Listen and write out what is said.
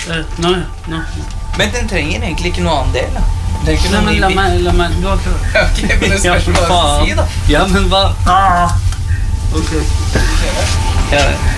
Nå. Men den trenger egentlig ikke noe annen del, da. Det er ikke Nei, noe men la meg, du har klart. Ok, men det spørs hva du skal si, da. Ja, men hva? Ok. Ja.